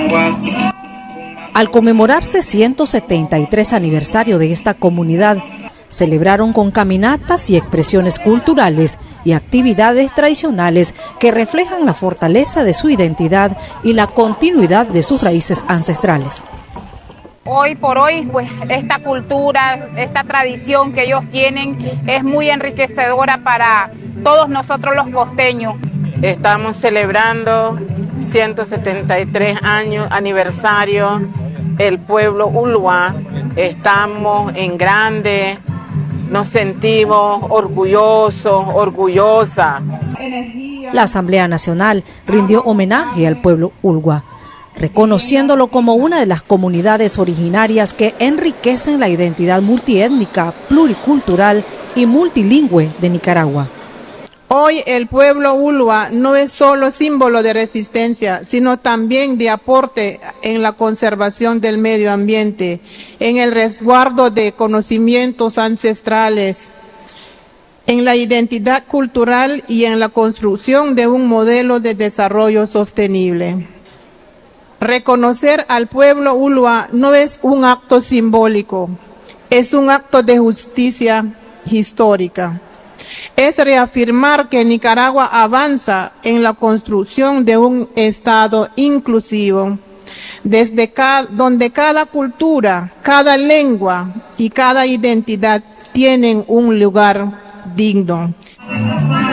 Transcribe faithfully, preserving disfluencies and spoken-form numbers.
Al conmemorarse ciento setenta y tres aniversario de esta comunidad, celebraron con caminatas y expresiones culturales y actividades tradicionales que reflejan la fortaleza de su identidad y la continuidad de sus raíces ancestrales. Hoy por hoy, pues esta cultura, esta tradición que ellos tienen es muy enriquecedora para todos nosotros los costeños. Estamos celebrando ciento setenta y tres años aniversario el pueblo Ulua. Estamos en grande, nos sentimos orgullosos, orgullosas. La Asamblea Nacional rindió homenaje al pueblo Ulua, reconociéndolo como una de las comunidades originarias que enriquecen la identidad multiétnica, pluricultural y multilingüe de Nicaragua. Hoy el pueblo Ulua no es solo símbolo de resistencia, sino también de aporte en la conservación del medio ambiente, en el resguardo de conocimientos ancestrales, en la identidad cultural y en la construcción de un modelo de desarrollo sostenible. Reconocer al pueblo Ulua no es un acto simbólico, es un acto de justicia histórica. Es reafirmar que Nicaragua avanza en la construcción de un Estado inclusivo, desde cada, donde cada cultura, cada lengua y cada identidad tienen un lugar digno.